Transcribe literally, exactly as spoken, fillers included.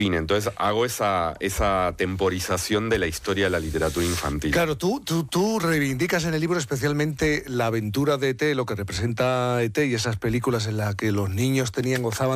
Entonces hago esa, esa temporización de la historia de la literatura infantil. Claro, tú, tú, tú reivindicas en el libro especialmente la aventura de E T, lo que representa E T y esas películas en las que los niños tenían, gozaban